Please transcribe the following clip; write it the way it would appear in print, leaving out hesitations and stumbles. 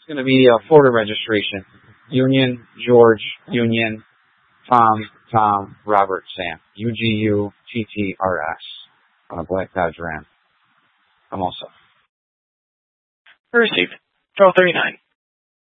It's going to be Florida registration. Union, George, Union, Tom, Robert, Sam. UGUTTRS. Black Dodge Ram. I'm all set. Received. 1239.